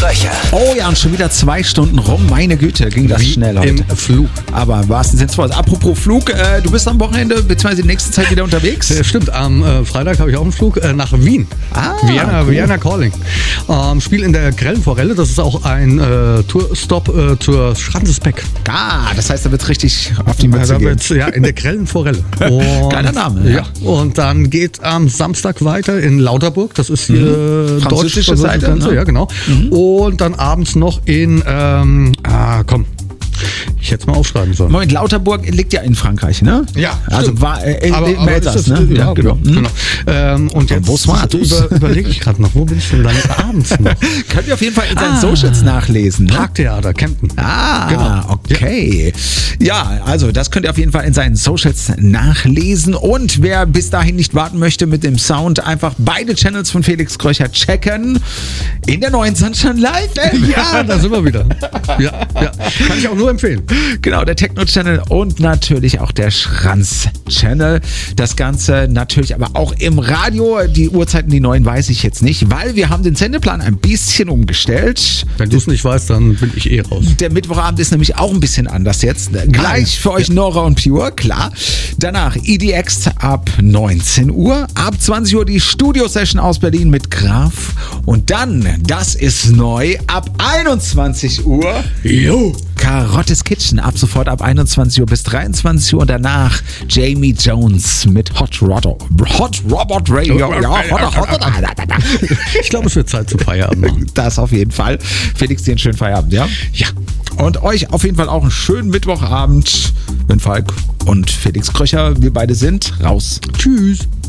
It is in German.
Kröcher. Oh ja, und schon wieder 2 Stunden rum. Meine Güte, ging das schnell heute. Im Flug. Aber im wahrsten Sinne des Wortes. Apropos Flug, du bist am Wochenende bzw. die nächste Zeit wieder unterwegs? Stimmt, am Freitag habe ich auch einen Flug nach Wien. Vienna Calling. Spiel in der Grellen Forelle. Das ist auch ein Tourstop zur Schranzesbeck. Das heißt, da wird richtig auf die Mütze gehen. Ja, in der Grellen Forelle. Geiler Name. Ja. Und dann geht am Samstag weiter in Lauterburg. Das ist hier französische Seite. Ne? Ja, genau. Und dann abends noch in, ich hätte es mal aufschreiben sollen. Moment, Lauterburg liegt ja in Frankreich, ne? Ja, also war in Elsass, ne? Ja, genau. Und jetzt überlege ich gerade noch, wo bin ich denn dann abends noch? Könnt ihr auf jeden Fall in seinen Socials nachlesen. Ne? Parktheater, Kempten. Genau. Okay. Ja, also das könnt ihr auf jeden Fall in seinen Socials nachlesen. Und wer bis dahin nicht warten möchte mit dem Sound, einfach beide Channels von Felix Kröcher checken. In der neuen Sunshine Live. Ja, da sind wir wieder. Ja. Kann ich auch nur empfehlen. Genau, der Techno-Channel und natürlich auch der Schranz-Channel. Das Ganze natürlich aber auch im Radio. Die Uhrzeiten, die neuen, weiß ich jetzt nicht, weil wir haben den Sendeplan ein bisschen umgestellt. Wenn du es nicht weißt, dann bin ich raus. Der Mittwochabend ist nämlich auch ein bisschen anders jetzt. Gleich für euch Nora und Pure, klar. Danach EDX ab 19 Uhr. Ab 20 Uhr die Studio-Session aus Berlin mit Graf. Und dann, das ist neu, ab 21 Uhr. Karottes Kitchen, ab sofort ab 21 Uhr bis 23 Uhr und danach Jamie Jones mit Hot Robot Radio. Ich glaube, es wird Zeit zum Feierabend machen. Das auf jeden Fall. Felix, dir einen schönen Feierabend, ja? Ja. Und euch auf jeden Fall auch einen schönen Mittwochabend. Wenn Falk und Felix Kröcher, wir beide sind raus. Tschüss.